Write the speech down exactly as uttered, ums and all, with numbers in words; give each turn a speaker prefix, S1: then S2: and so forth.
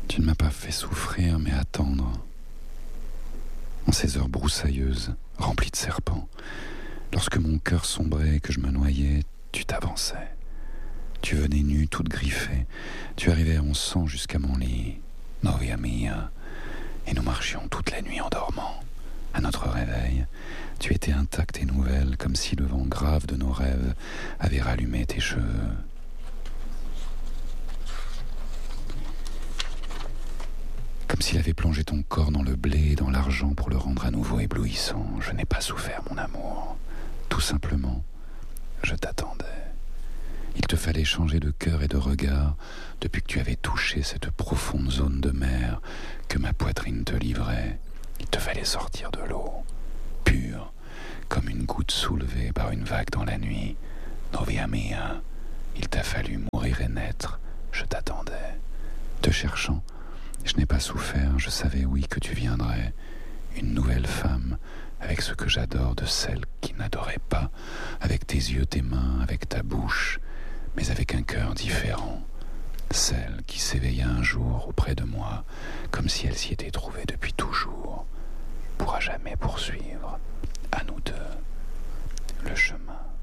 S1: Tu ne m'as pas fait souffrir, mais attendre. En ces heures broussailleuses, remplies de serpents, lorsque mon cœur sombrait et que je me noyais, tu t'avançais. Tu venais nue, toute griffée. Tu arrivais en sang jusqu'à mon lit, novia mia, et nous marchions toute la nuit en dormant. À notre réveil, tu étais intacte et nouvelle, comme si le vent grave de nos rêves avait rallumé tes cheveux. Comme s'il avait plongé ton corps dans le blé et dans l'argent pour le rendre à nouveau éblouissant. Je n'ai pas souffert, mon amour. Tout simplement, je t'attendais. Il te fallait changer de cœur et de regard depuis que tu avais touché cette profonde zone de mer que ma poitrine te livrait. Il te fallait sortir de l'eau, pure, comme une goutte soulevée par une vague dans la nuit. Novia mia, il t'a fallu mourir et naître. Je t'attendais. Te cherchant, je n'ai pas souffert, je savais, oui, que tu viendrais. Une nouvelle femme, avec ce que j'adore de celle qui n'adorait pas, avec tes yeux, tes mains, avec ta bouche, mais avec un cœur différent. Celle qui s'éveilla un jour auprès de moi, comme si elle s'y était trouvée depuis toujours, pour à jamais poursuivre, à nous deux, le chemin.